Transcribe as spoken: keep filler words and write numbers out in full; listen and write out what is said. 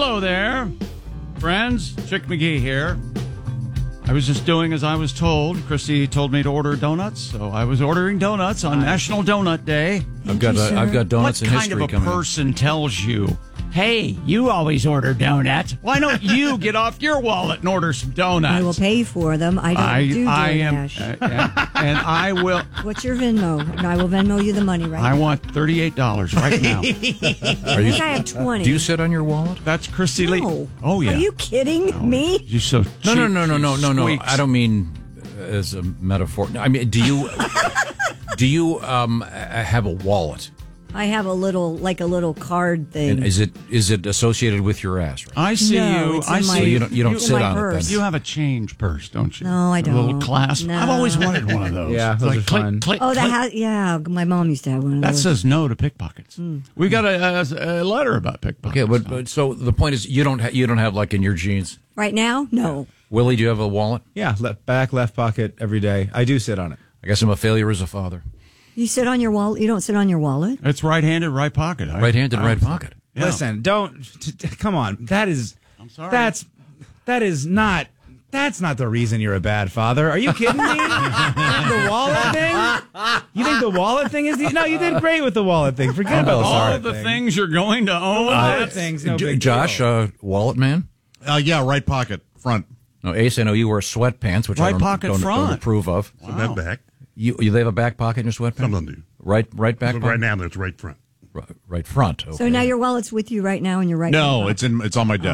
Hello there, friends. Chick McGee here. I was just doing as I was told. Christy told me to order donuts, so I was ordering donuts on National Donut Day. I've got uh, I've got donuts what in kind history of a coming. person tells you, hey, you always order donuts. Why don't you get off your wallet and order some donuts? I will pay for them. I don't I, do I am, DoorDash. uh, and, and I will. What's your Venmo? And I will Venmo you the money right I now. want thirty-eight dollars right now. Are I you, think I have twenty. do you sit on your wallet? That's Christy Lee. No. Oh yeah. Are you kidding me? You so No, no, cheap, no, no, no, she no, no. squeaks. I don't mean as a metaphor. I mean, do you do you um have a wallet? I have a little, like a little card thing. And is it is it associated with your ass? Right? I see No, you. it's I in see my- So you don't you don't in sit my on purse. it. Then. You have a change purse, don't you? No, I A little don't. clasp. No. I've always wanted one of those. Yeah, It's those like are click, fun. click, Oh, that click. has, yeah, my mom used to have one of That those. says no to pickpockets. We got a, a, a letter about pickpockets. Okay, but, but so the point is, you don't ha- you don't have like in your jeans. Right now? No. Willie, do you have a wallet? Yeah, left, back, left pocket every day. I do sit on it. I guess I'm a failure as a father. You sit on your wallet? You don't sit on your wallet? It's right-handed, right pocket. I- Right-handed, I- right pocket. Yeah. Listen, don't. T- t- come on. That is. I'm sorry. That's. That is not. That's not the reason you're a bad father. Are you kidding me? The wallet thing? You think the wallet thing is the? No, you did great with the wallet thing. Forget about the all wallet of the thing. things you're going to own. Wallet thing's no J- big Josh, deal. uh, wallet man. Uh, yeah, right pocket, front. No, Ace, I know you wear sweatpants, which I Right don't, pocket don't, front. don't approve of. Wow. That back. You you have a back pocket in your sweatpants? Some of them do. Right, right back But pocket? right now, it's right front. Right, right front. Okay. So now your wallet's with you right now and you're right No, now. it's in. It's on my desk.